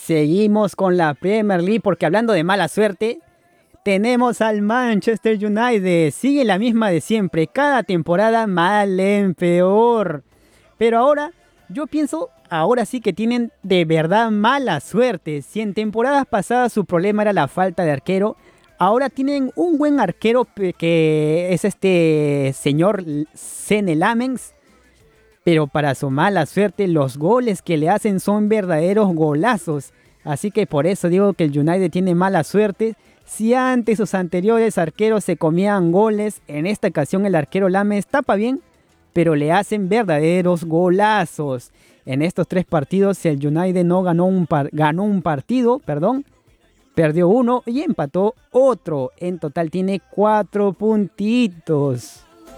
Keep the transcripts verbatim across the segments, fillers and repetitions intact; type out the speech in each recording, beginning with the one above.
Seguimos con la Premier League porque hablando de mala suerte, tenemos al Manchester United. Sigue la misma de siempre, cada temporada mal en peor. Pero ahora, yo pienso, ahora sí que tienen de verdad mala suerte. Si en temporadas pasadas su problema era la falta de arquero, ahora tienen un buen arquero que es este señor Senne Lammens. Pero para su mala suerte, los goles que le hacen son verdaderos golazos. Así que por eso digo que el United tiene mala suerte. Si antes sus anteriores arqueros se comían goles, en esta ocasión el arquero Lammens tapa bien, pero le hacen verdaderos golazos. En estos tres partidos el United no ganó un, par- ganó un partido, perdón, perdió uno y empató otro. En total tiene cuatro puntitos.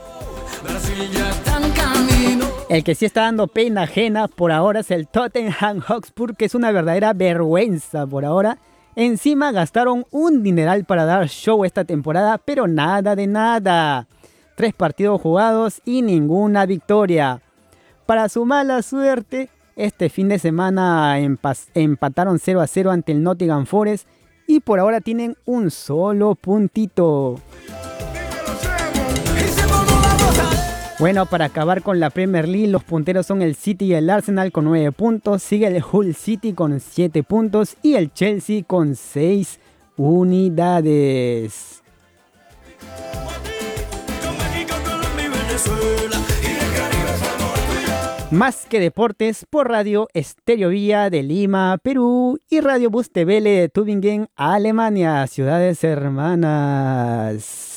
El que sí está dando pena ajena por ahora es el Tottenham Hotspur, que es una verdadera vergüenza por ahora. Encima gastaron un dineral para dar show esta temporada, pero nada de nada. Tres partidos jugados y ninguna victoria. Para su mala suerte, este fin de semana empa- empataron cero a cero ante el Nottingham Forest y por ahora tienen un solo puntito. Bueno, para acabar con la Premier League, los punteros son el City y el Arsenal con nueve puntos, sigue el Hull City con siete puntos y el Chelsea con seis unidades. Más que deportes por Radio Estéreo Vía de Lima, Perú y Radio Bus T V L de Tübingen, Alemania, ciudades hermanas.